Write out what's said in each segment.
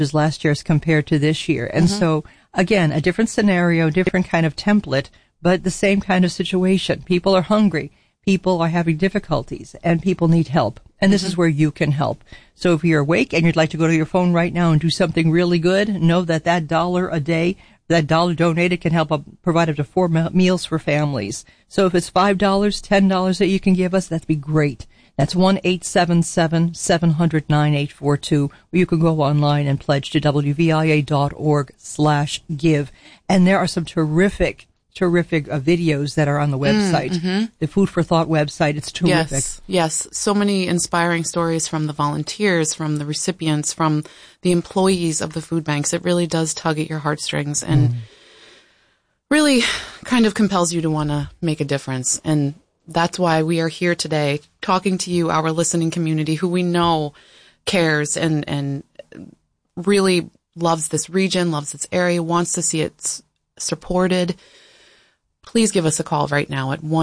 last year as compared to this year. And so, again, a different scenario, different kind of template, but the same kind of situation. People are hungry. People are having difficulties, and people need help. And this is where you can help. So if you're awake and you'd like to go to your phone right now and do something really good, know that that $1 a day, that $1 donated can help provide up to 4 meals for families. So if it's $5, $10 that you can give us, that'd be great. That's 1-877-700-9842, or you can go online and pledge to wvia.org/give. And there are some terrific videos that are on the website. The Food for Thought website. It's terrific. Yes. So many inspiring stories from the volunteers, from the recipients, from the employees of the food banks. It really does tug at your heartstrings and really kind of compels you to want to make a difference. And that's why we are here today talking to you, our listening community, who we know cares and really loves this region, loves its area, wants to see it supported. Please give us a call right now at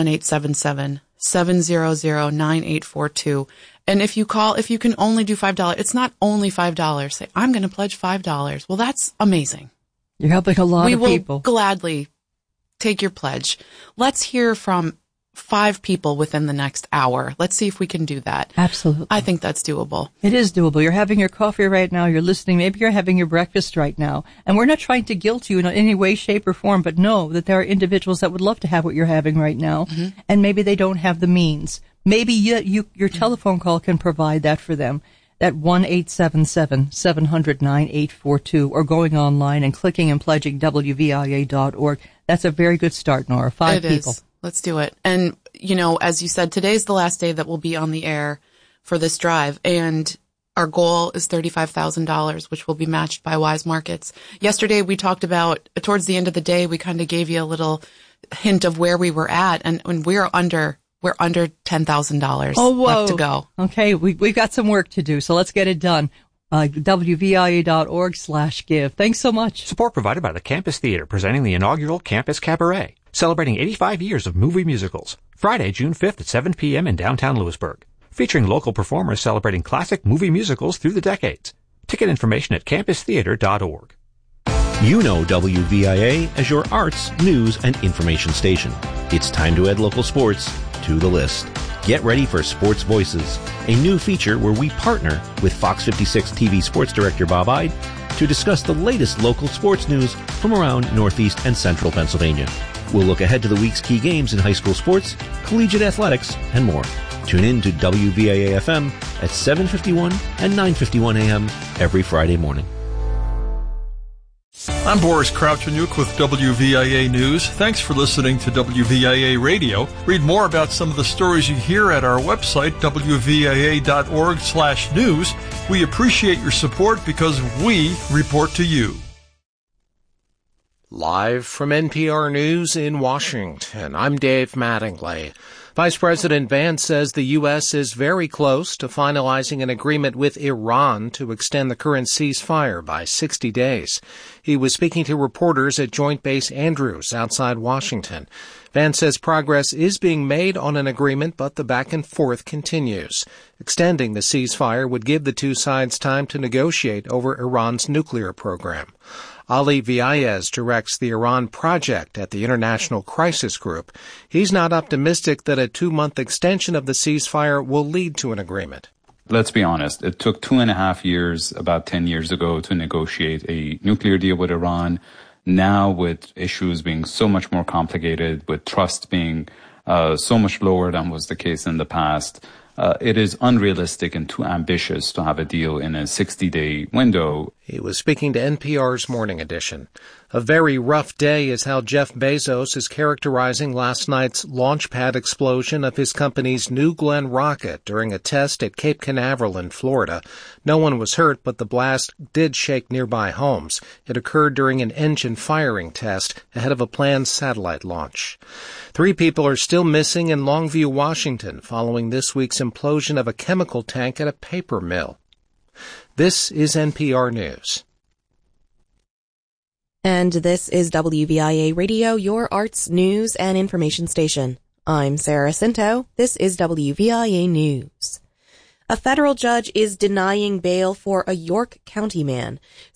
1-877-700-9842. And if you call, if you can only do $5, it's not only $5. Say, I'm going to pledge $5. Well, that's amazing. You're helping a lot of people. We will gladly take your pledge. Let's hear from 5 people within the next hour. Let's see if we can do that. Absolutely. I think that's doable. It is doable. You're having your coffee right now. You're listening. Maybe you're having your breakfast right now. And we're not trying to guilt you in any way, shape, or form, but know that there are individuals that would love to have what you're having right now. And maybe they don't have the means. Maybe your telephone call can provide that for them. At 1-877-700-9842, or going online and clicking and pledging WVIA.org. That's a very good start, Nora. 5 people. Let's do it. And, you know, as you said, today's the last day that we'll be on the air for this drive. And our goal is $35,000, which will be matched by Wise Markets. Yesterday we talked about, towards the end of the day, we kind of gave you a little hint of where we were at. And we're under $10,000 left to go. Okay. We've got some work to do. So let's get it done. WVIA.org/give. Thanks so much. Support provided by the Campus Theater, presenting the inaugural Campus Cabaret, celebrating 85 years of movie musicals. Friday, June 5th at 7 p.m. in downtown Lewisburg. Featuring local performers celebrating classic movie musicals through the decades. Ticket information at campustheater.org. You know WVIA as your arts, news, and information station. It's time to add local sports to the list. Get ready for Sports Voices, a new feature where we partner with Fox 56 TV sports director Bob Ide to discuss the latest local sports news from around Northeast and Central Pennsylvania. We'll look ahead to the week's key games in high school sports, collegiate athletics, and more. Tune in to WVIA-FM at 7:51 and 9:51 a.m. every Friday morning. I'm Boris Kravchuk with WVIA News. Thanks for listening to WVIA Radio. Read more about some of the stories you hear at our website, WVIA.org/news. We appreciate your support because we report to you. Live from NPR News in Washington, I'm Dave Mattingly. Vice President Vance says the U.S. is very close to finalizing an agreement with Iran to extend the current ceasefire by 60 days. He was speaking to reporters at Joint Base Andrews outside Washington. Vance says progress is being made on an agreement, but the back and forth continues. Extending the ceasefire would give the two sides time to negotiate over Iran's nuclear program. Ali Viayez directs the Iran project at the International Crisis Group. He's not optimistic that a 2-month extension of the ceasefire will lead to an agreement. Let's be honest. It took 2.5 years, about 10 years ago, to negotiate a nuclear deal with Iran. Now, with issues being so much more complicated, with trust being so much lower than was the case in the past, it is unrealistic and too ambitious to have a deal in a 60-day window. He was speaking to NPR's Morning Edition. A very rough day is how Jeff Bezos is characterizing last night's launch pad explosion of his company's New Glenn rocket during a test at Cape Canaveral in Florida. No one was hurt, but the blast did shake nearby homes. It occurred during an engine firing test ahead of a planned satellite launch. 3 people are still missing in Longview, Washington, following this week's implosion of a chemical tank at a paper mill. This is NPR News. And this is WVIA Radio, your arts, news, and information station. I'm Sarah Cinto. This is WVIA News. A federal judge is denying bail for a York County man